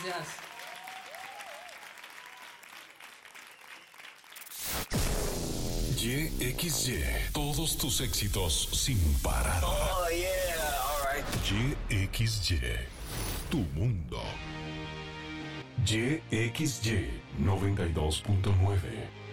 Gracias. YXY, todos tus éxitos sin parar. Oh, yeah, all right. YXY, tu mundo. YXY 92.9.